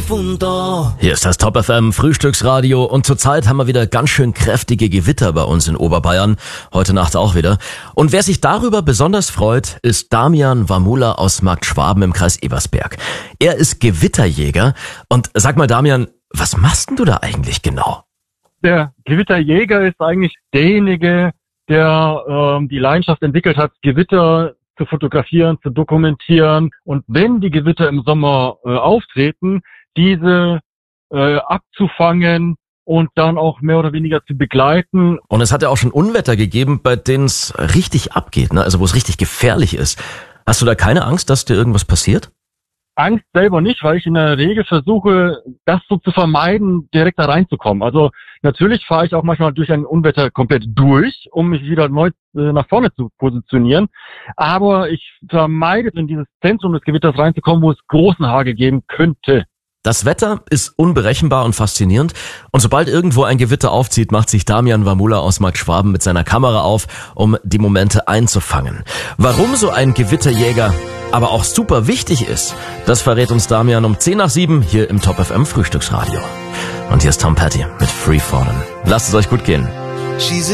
punto. Hier ist das Top FM Frühstücksradio und zurzeit haben wir wieder ganz schön kräftige Gewitter bei uns in Oberbayern. Heute Nacht auch wieder. Und wer sich darüber besonders freut, ist Damian Wamula aus Markt Schwaben im Kreis Ebersberg. Er ist Gewitterjäger. Und sag mal, Damian, was machst denn du da eigentlich genau? Der Gewitterjäger ist eigentlich derjenige, der die Leidenschaft entwickelt hat, Gewitter zu fotografieren, zu dokumentieren und wenn die Gewitter im Sommer auftreten, diese abzufangen und dann auch mehr oder weniger zu begleiten. Und es hat ja auch schon Unwetter gegeben, bei denen es richtig abgeht, ne? Also wo es richtig gefährlich ist. Hast du da keine Angst, dass dir irgendwas passiert? Angst selber nicht, weil ich in der Regel versuche, das so zu vermeiden, direkt da reinzukommen. Also natürlich fahre ich auch manchmal durch ein Unwetter komplett durch, um mich wieder neu nach vorne zu positionieren. Aber ich vermeide in dieses Zentrum des Gewitters reinzukommen, wo es großen Hagel geben könnte. Das Wetter ist unberechenbar und faszinierend und sobald irgendwo ein Gewitter aufzieht, macht sich Damian Wamula aus Markt Schwaben mit seiner Kamera auf, um die Momente einzufangen. Warum so ein Gewitterjäger aber auch super wichtig ist, das verrät uns Damian um 6:10 hier im Top FM Frühstücksradio. Und hier ist Tom Petty mit Free Fallen. Lasst es euch gut gehen.